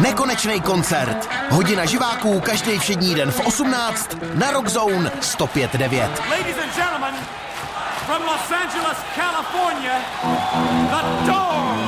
Nekonečný koncert. Hodina živáků každý všední den v 18 na Rock Zone 105.9. Ladies and gentlemen, from Los Angeles, California, the Doors.